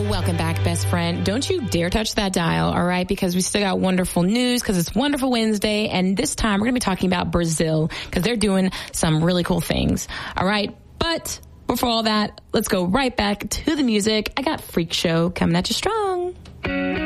Welcome back, best friend. Don't you dare touch that dial, all right? Because we still got wonderful news because it's Wonderful Wednesday. And this time we're going to be talking about Brazil because they're doing some really cool things. All right. But before all that, let's go right back to the music. I got Freak Show coming at you strong.